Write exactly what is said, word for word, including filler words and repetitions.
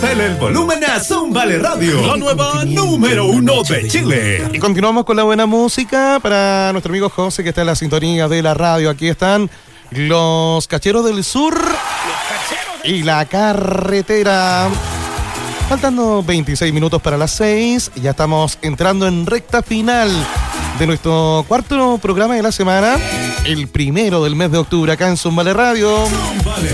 Dale el volumen a Zúmbale Radio, la nueva número uno de Chile. Y continuamos con la buena música para nuestro amigo José, que está en la sintonía de la radio. Aquí están los Cacheros del Sur y la carretera. Faltando veintiséis minutos para las seis, ya estamos entrando en recta final de nuestro cuarto programa de la semana, el primero del mes de octubre acá en Zúmbale Radio.